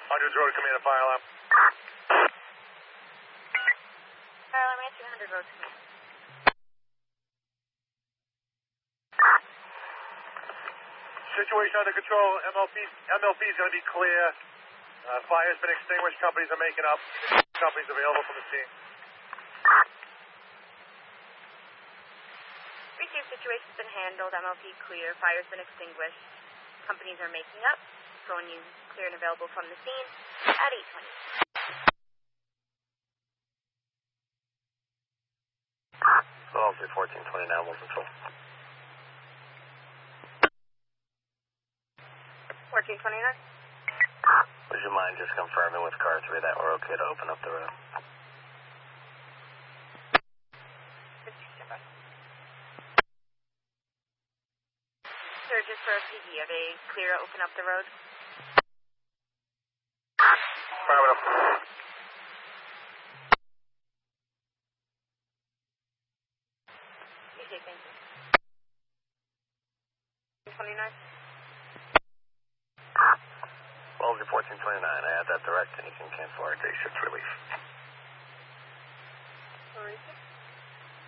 Hundreds Road, Command, fire alarm. Fire alarm, answer 100 Road, Command. Situation under control. MLP is going to be clear. Fire's been extinguished. Companies are making up. Companies available from the scene. Received, situation's been handled. MLP clear. Fire's been extinguished. Companies are making up. Phone you clear and available from the scene at 8:20. Wellesley 1429, will control. 1429. Would you mind just confirming with car 3 that we're okay to open up the road? Sir, just for a PD, are they clear to open up the road? Affirmative. Okay, thank you. 29. Wellesley 1429, I have that direct and you can cancel our day shift relief. Sorry.